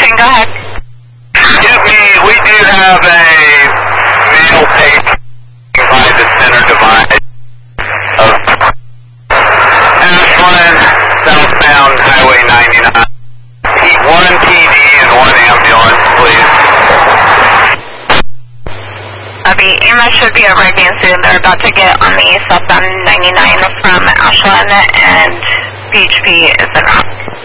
Ashland, go ahead. Yeah, we do have a mail page by the center divide of Ashland, southbound Highway 99. One PD and one ambulance, please. EMS should be arriving soon. They're about to get on the southbound 99 from Ashland, and PHP is en route.